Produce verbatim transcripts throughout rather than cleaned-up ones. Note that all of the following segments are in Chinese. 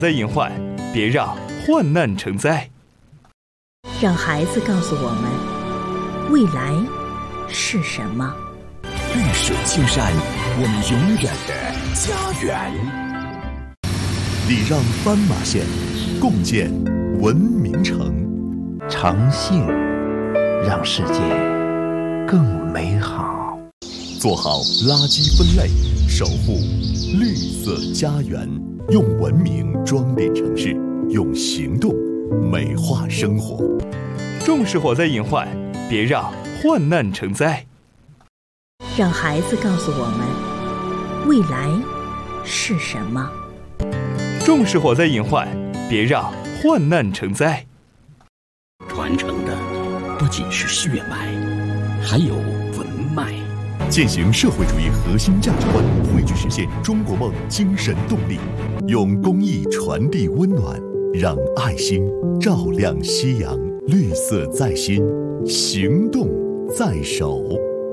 在隐患，别让患难成灾。 让孩子告诉我们，未来是什么？ 绿水青山，我们永远的家园。礼让斑马线，共建文明城。 诚信，让世界更美好。 做好垃圾分类，守护绿色家园。用文明装点城市，用行动美化生活。 重视火灾隐患，别让患难成灾。 让孩子告诉我们，未来是什么？ 重视火灾隐患，别让患难成灾。 传承的不仅是血脉，还有文脉。 践行社会主义核心价值观，汇聚实现中国梦精神动力，用公益传递温暖，让爱心照亮夕阳。绿色在心，行动在手。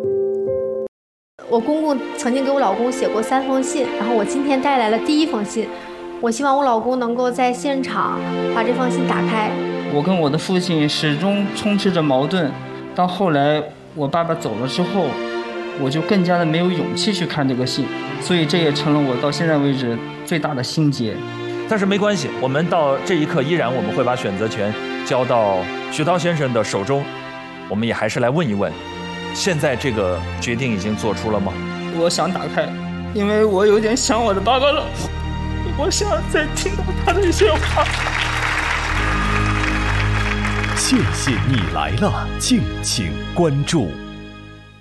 我公公曾经给我老公写过三封信，然后我今天带来了第一封信。我希望我老公能够在现场把这封信打开。 我跟我的父亲始终充斥着矛盾，到后来我爸爸走了之后，我就更加的没有勇气去看这个信，所以这也成了我到现在为止最大的心结。 但是没关系，我们到这一刻依然我们会把选择权交到徐涛先生的手中。我们也还是来问一问，现在这个决定已经做出了吗？ 我想打开，因为我有点想我的爸爸了，我想再听到他的一些话。 谢谢你来了，敬请关注。